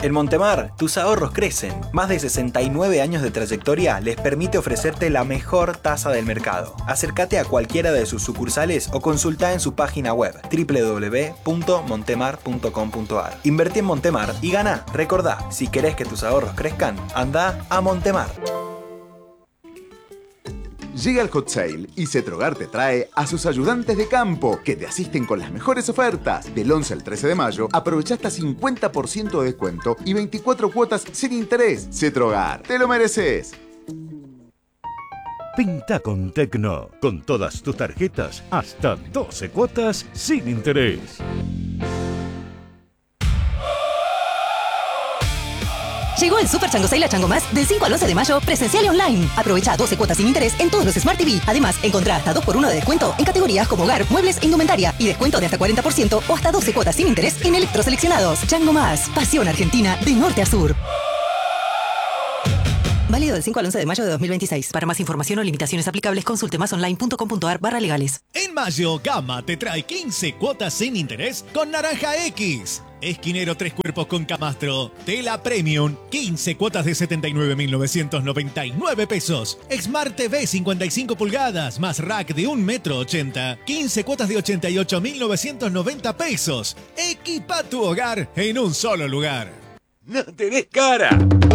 En Montemar, tus ahorros crecen. Más de 69 años de trayectoria les permite ofrecerte la mejor tasa del mercado. Acércate a cualquiera de sus sucursales o consulta en su página web www.montemar.com.ar. Invertí en Montemar y gana. Recordá, si querés que tus ahorros crezcan, anda a Montemar. Llega el Hot Sale y Cetrogar te trae a sus ayudantes de campo que te asisten con las mejores ofertas. Del 11 al 13 de mayo aprovecha hasta 50% de descuento y 24 cuotas sin interés. Cetrogar, te lo mereces. Pinta con Tecno. Con todas tus tarjetas, hasta 12 cuotas sin interés. Llegó el Super Chango Sale a Chango Más del 5 al 11 de mayo, presencial y online. Aprovecha 12 cuotas sin interés en todos los Smart TV. Además, encontrá hasta 2x1 de descuento en categorías como hogar, muebles e indumentaria. Y descuento de hasta 40% o hasta 12 cuotas sin interés en electroseleccionados. Chango Más, pasión argentina de norte a sur. Válido del 5 al 11 de mayo de 2026. Para más información o limitaciones aplicables, consulte masonline.com.ar/legales. En mayo, Gama te trae 15 cuotas sin interés con Naranja X. Esquinero 3 cuerpos con camastro. Tela Premium. 15 cuotas de 79.999 pesos. Smart TV 55 pulgadas más rack de 1,80 m. 15 cuotas de 88.990 pesos. Equipa tu hogar en un solo lugar. ¡No tenés cara!